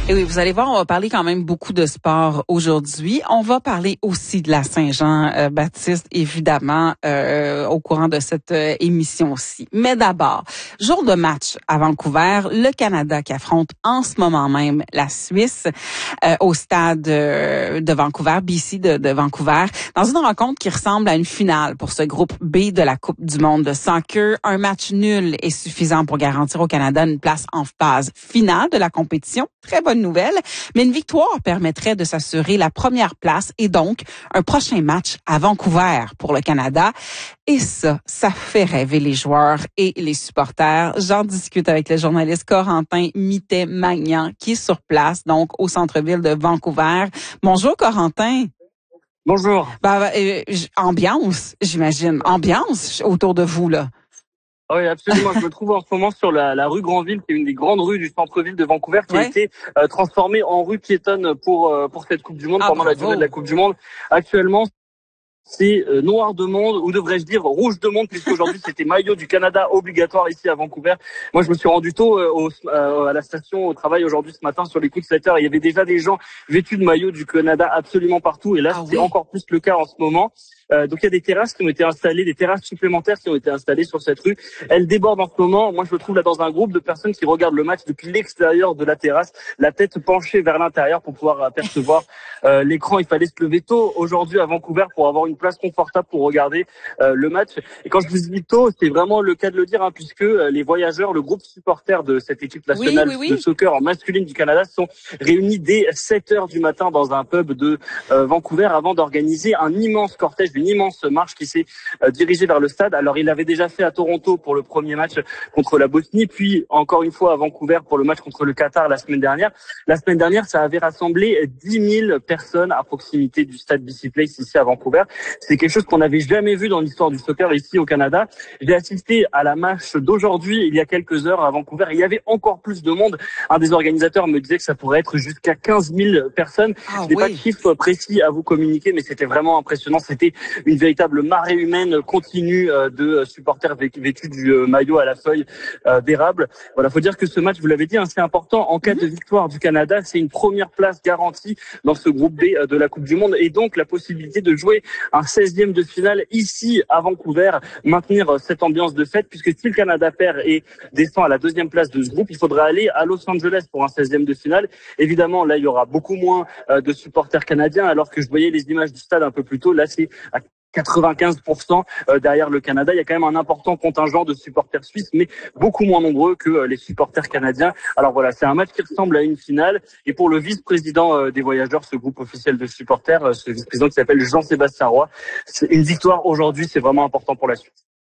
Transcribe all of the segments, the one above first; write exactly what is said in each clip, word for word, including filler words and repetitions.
Et oui, vous allez voir, on va parler quand même beaucoup de sport aujourd'hui. On va parler aussi de la Saint-Jean-Baptiste, évidemment, euh, au courant de cette euh, émission-ci. Mais d'abord, jour de match à Vancouver, le Canada qui affronte en ce moment même la Suisse euh, au stade euh, de Vancouver, B C de, de Vancouver, dans une rencontre qui ressemble à une finale pour ce groupe B de la Coupe du monde de soccer. Un match nul est suffisant pour garantir au Canada une place en phase finale de la compétition. Très bonne nouvelle, mais une victoire permettrait de s'assurer la première place et donc un prochain match à Vancouver pour le Canada. Et ça, ça fait rêver les joueurs et les supporters. J'en discute avec le journaliste Corentin Mittet-Magnan qui est sur place, donc au centre-ville de Vancouver. Bonjour Corentin. Bonjour. Ben, euh, ambiance, j'imagine. Ambiance autour de vous, là. Oui, absolument. Je me trouve en ce moment sur la, la rue Granville, qui est une des grandes rues du centre-ville de Vancouver, qui ouais. a été euh, transformée en rue piétonne pour euh, pour cette Coupe du Monde, ah, pendant bravo. la durée de la Coupe du Monde. Actuellement, c'est euh, noir de monde, ou devrais-je dire rouge de monde, puisqu'aujourd'hui c'était maillot du Canada obligatoire ici à Vancouver. Moi, je me suis rendu tôt euh, au, euh, à la station au travail aujourd'hui ce matin sur les coups de sept heures. Il y avait déjà des gens vêtus de maillot du Canada absolument partout, et là ah, c'est oui. encore plus le cas en ce moment. Euh, donc il y a des terrasses qui ont été installées, des terrasses supplémentaires qui ont été installées sur cette rue. Elles débordent en ce moment. Moi, je me trouve là dans un groupe de personnes qui regardent le match depuis l'extérieur de la terrasse, la tête penchée vers l'intérieur pour pouvoir apercevoir euh, l'écran. Il fallait se lever tôt aujourd'hui à Vancouver pour avoir une place confortable pour regarder euh, le match. Et quand je vous dis tôt, c'est vraiment le cas de le dire, hein, puisque euh, les voyageurs, le groupe supporter de cette équipe nationale oui, oui, oui. de soccer en masculine du Canada sont réunis dès sept heures du matin dans un pub de euh, Vancouver avant d'organiser un immense cortège, une immense marche qui s'est euh, dirigée vers le stade. Alors, il l'avait déjà fait à Toronto pour le premier match contre la Bosnie, puis encore une fois à Vancouver pour le match contre le Qatar la semaine dernière. La semaine dernière, ça avait rassemblé dix mille personnes à proximité du stade B C Place ici à Vancouver. C'est quelque chose qu'on n'avait jamais vu dans l'histoire du soccer ici au Canada. J'ai assisté à la marche d'aujourd'hui, il y a quelques heures à Vancouver. Il y avait encore plus de monde. Un des organisateurs me disait que ça pourrait être jusqu'à quinze mille personnes. Ah, je n'ai oui. pas de chiffres précis à vous communiquer, mais c'était vraiment impressionnant. C'était une véritable marée humaine continue de supporters vêtus du maillot à la feuille d'érable. Voilà, faut dire que ce match, vous l'avez dit, hein, c'est important. En cas de victoire du Canada, c'est une première place garantie dans ce groupe B de la Coupe du Monde et donc la possibilité de jouer un seizième de finale ici à Vancouver, maintenir cette ambiance de fête, puisque si le Canada perd et descend à la deuxième place de ce groupe, il faudra aller à Los Angeles pour un seizième de finale. Évidemment, là, il y aura beaucoup moins de supporters canadiens, alors que je voyais les images du stade un peu plus tôt. Là, c'est à quatre-vingt-quinze pour cent derrière le Canada. Il y a quand même un important contingent de supporters suisses, mais beaucoup moins nombreux que les supporters canadiens. Alors voilà, c'est un match qui ressemble à une finale. Et pour le vice-président des voyageurs, ce groupe officiel de supporters, ce vice-président qui s'appelle Jean-Sébastien Roy, c'est une victoire aujourd'hui, c'est vraiment important pour la Suisse.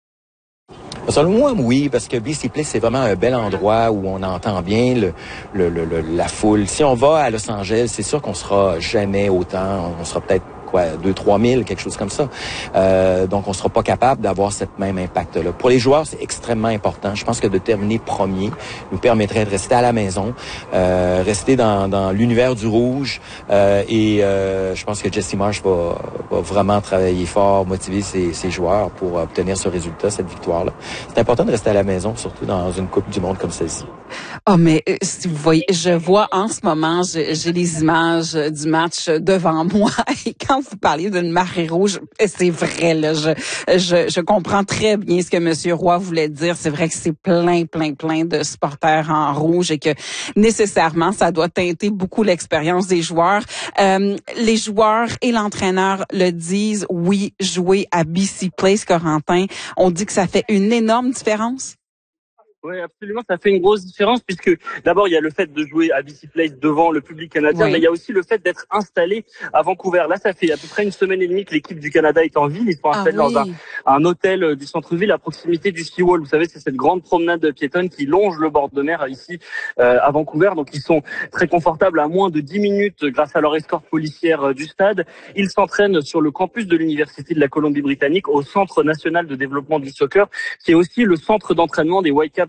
Selon moi, oui, parce que B C Place, c'est vraiment un bel endroit où on entend bien le, le, le, le, la foule. Si on va à Los Angeles, c'est sûr qu'on sera jamais autant, on sera peut-être quoi, deux, trois mille, quelque chose comme ça. Euh, donc, on sera pas capable d'avoir cette même impact-là. Pour les joueurs, c'est extrêmement important. Je pense que de terminer premier nous permettrait de rester à la maison, euh, rester dans, dans l'univers du rouge. Euh, et euh, je pense que Jesse Marsh va, va vraiment travailler fort, motiver ses, ses joueurs pour obtenir ce résultat, cette victoire-là. C'est important de rester à la maison, surtout dans une Coupe du Monde comme celle-ci. Oh, mais si vous voyez, je vois en ce moment, j'ai, j'ai les images du match devant moi. Et quand vous parliez d'une marée rouge, c'est vrai, là, je, je, je comprends très bien ce que Monsieur Roy voulait dire. C'est vrai que c'est plein, plein, plein de supporters en rouge et que nécessairement, ça doit teinter beaucoup l'expérience des joueurs. Euh, les joueurs et l'entraîneur le disent, oui, jouer à B C Place, Corentin, on dit que ça fait une énorme différence. Oui, absolument, ça fait une grosse différence puisque d'abord il y a le fait de jouer à B C Place devant le public canadien, oui. mais il y a aussi le fait d'être installé à Vancouver. Là, ça fait à peu près une semaine et demie que l'équipe du Canada est en ville. Ils sont installés ah, oui. dans un, un hôtel du centre-ville à proximité du Seawall. Vous savez, c'est cette grande promenade piétonne qui longe le bord de mer ici euh, à Vancouver. Donc ils sont très confortables à moins de dix minutes grâce à leur escorte policière du stade. Ils s'entraînent sur le campus de l'Université de la Colombie-Britannique au Centre national de développement du soccer, qui est aussi le centre d'entraînement des Whitecaps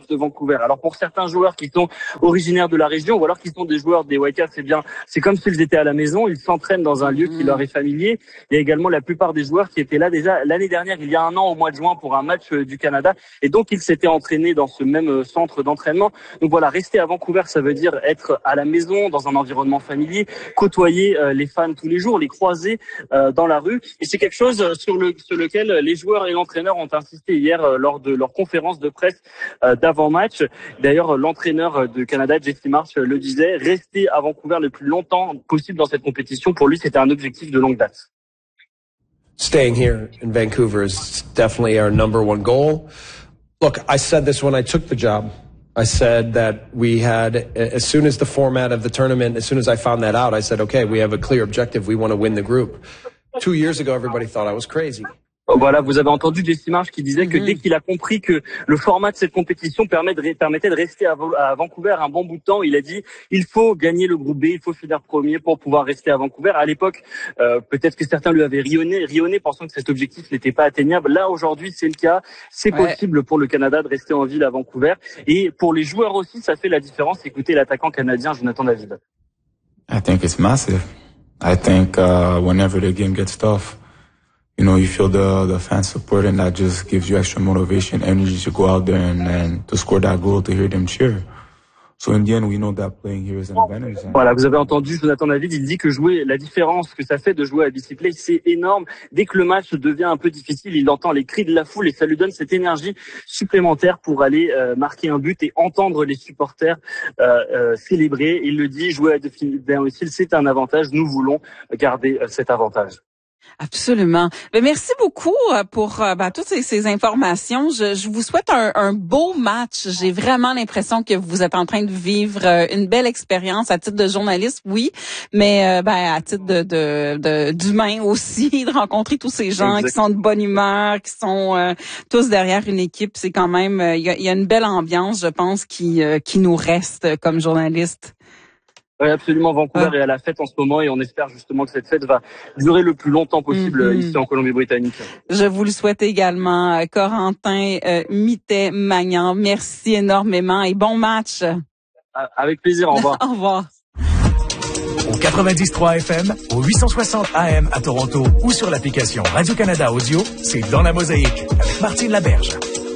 Whitecaps de Vancouver. Alors pour certains joueurs qui sont originaires de la région ou alors qui sont des joueurs des Whitecaps, eh bien c'est comme s'ils étaient à la maison, ils s'entraînent dans un lieu qui leur est familier. Il y a également la plupart des joueurs qui étaient là déjà l'année dernière, il y a un an au mois de juin pour un match du Canada, et donc ils s'étaient entraînés dans ce même centre d'entraînement. Donc voilà, rester à Vancouver, ça veut dire être à la maison, dans un environnement familier, côtoyer euh, les fans tous les jours, les croiser euh, dans la rue, et c'est quelque chose sur, le, sur lequel les joueurs et l'entraîneur ont insisté hier euh, lors de leur conférence de presse euh, d'avant-match. D'ailleurs, l'entraîneur de Canada, Jesse Marsh, le disait, rester à Vancouver le plus longtemps possible dans cette compétition, pour lui, c'était un objectif de longue date. Staying here in Vancouver is definitely our number one goal. Look, I said this when I took the job. I said that we had, as soon as the format of the tournament, as soon as I found that out, I said, okay, we have a clear objective. We want to win the group. Two years ago, everybody thought I was crazy. Voilà, vous avez entendu Jesse Marsh qui disait que dès qu'il a compris que le format de cette compétition permet de, permettait de rester à, à Vancouver un bon bout de temps, il a dit il faut gagner le groupe B, il faut finir premier pour pouvoir rester à Vancouver. À l'époque, euh, peut-être que certains lui avaient rionné, rionné pensant que cet objectif n'était pas atteignable. Là, aujourd'hui, c'est le cas. C'est ouais. possible pour le Canada de rester en ville à Vancouver. Et pour les joueurs aussi, ça fait la différence. Écoutez l'attaquant canadien Jonathan David. I think it's massive. I think uh, whenever the game gets tough, you know, you feel the the fan support, and that just gives you extra motivation, energy to go out there and, and to score that goal, to hear them cheer. So in the end, we know that playing here is an advantage. Voilà, vous avez entendu Jonathan David, il dit que jouer, la différence que ça fait de jouer à B C Place, c'est énorme. Dès que le match devient un peu difficile, il entend les cris de la foule et ça lui donne cette énergie supplémentaire pour aller euh, marquer un but et entendre les supporters euh, euh, célébrer. Il le dit, jouer à domicile, c'est un avantage. Nous voulons garder euh, cet avantage. Absolument. Ben, merci beaucoup pour ben, toutes ces, ces informations. Je, je vous souhaite un, un beau match. J'ai vraiment l'impression que vous êtes en train de vivre une belle expérience à titre de journaliste, oui, mais ben, à titre de, de, de d'humain aussi, de rencontrer tous ces gens exact. Qui sont de bonne humeur, qui sont euh, tous derrière une équipe. C'est quand même, il y a, y a une belle ambiance, je pense, qui, euh, qui nous reste comme journalistes. Oui, absolument. Vancouver ah. est à la fête en ce moment et on espère justement que cette fête va durer le plus longtemps possible mm-hmm. ici en Colombie-Britannique. Je vous le souhaite également, Corentin euh, Mittet-Magnan. Merci énormément et bon match. Avec plaisir. Au revoir. Au revoir. Au quatre-vingt-dix trois F M, au huit cent soixante A M à Toronto ou sur l'application Radio-Canada Audio, c'est Dans la Mosaïque avec Martine Laberge.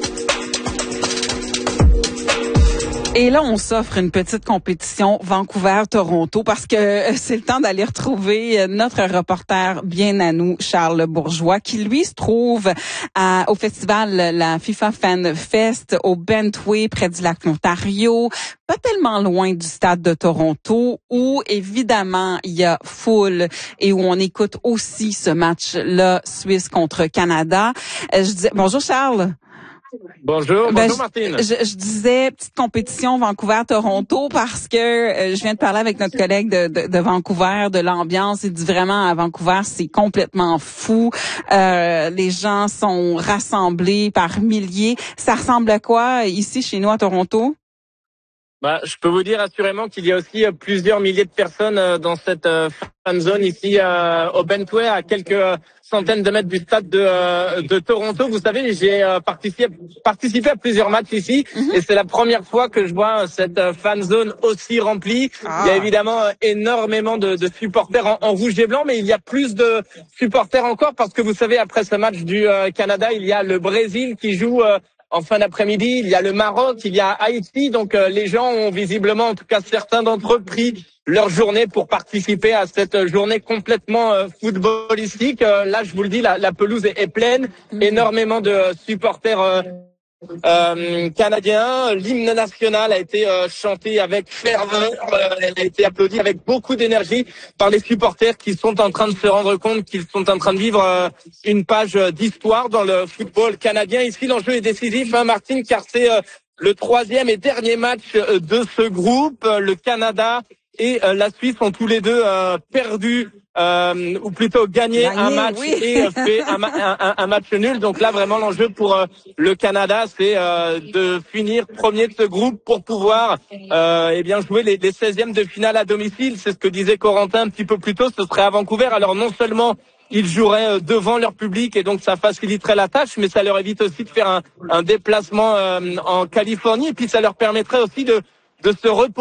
Et là, on s'offre une petite compétition Vancouver-Toronto parce que c'est le temps d'aller retrouver notre reporter bien à nous, Charles Bourgeois, qui lui se trouve à, au festival la FIFA Fan Fest au Bentway près du lac Ontario, pas tellement loin du stade de Toronto, où évidemment il y a foule et où on écoute aussi ce match-là, Suisse contre Canada. Je dis bonjour Charles. Bonjour, ben, bonjour Martine. Je, je, je disais petite compétition Vancouver-Toronto parce que euh, je viens de parler avec notre collègue de, de, de Vancouver, de l'ambiance. Il dit vraiment à Vancouver, c'est complètement fou. Euh, les gens sont rassemblés par milliers. Ça ressemble à quoi ici chez nous à Toronto? Bah, je peux vous dire assurément qu'il y a aussi plusieurs milliers de personnes dans cette fan zone ici euh, au Bentway, à quelques centaines de mètres du stade de, euh, de Toronto. Vous savez, j'ai euh, participé, participé à plusieurs matchs ici mm-hmm. et c'est la première fois que je vois cette fan zone aussi remplie. Ah. Il y a évidemment énormément de, de supporters en, en rouge et blanc, mais il y a plus de supporters encore parce que vous savez, après ce match du euh, Canada, il y a le Brésil qui joue euh, en fin d'après-midi, il y a le Maroc, il y a Haïti, donc euh, les gens ont visiblement, en tout cas certains d'entre eux, pris leur journée pour participer à cette journée complètement euh, footballistique. Euh, là, je vous le dis, la, la pelouse est, est pleine, mmh. énormément de supporters euh, euh, canadiens. L'hymne national a été euh, chanté avec ferveur, euh, elle a été applaudie avec beaucoup d'énergie par les supporters qui sont en train de se rendre compte qu'ils sont en train de vivre euh, une page d'histoire dans le football canadien. Ici, l'enjeu est décisif, hein, Martine, car c'est euh, le troisième et dernier match euh, de ce groupe. Le Canada et euh, la Suisse ont tous les deux euh, perdu euh, ou plutôt gagné, gagné un match oui. et euh, fait un, un, un match nul. Donc là, vraiment, l'enjeu pour euh, le Canada, c'est euh, de finir premier de ce groupe pour pouvoir euh, eh bien jouer les, les seizièmes de finale à domicile. C'est ce que disait Corentin un petit peu plus tôt. Ce serait à Vancouver. Alors non seulement ils joueraient devant leur public et donc ça faciliterait la tâche, mais ça leur évite aussi de faire un, un déplacement euh, en Californie et puis ça leur permettrait aussi de, de se reposer.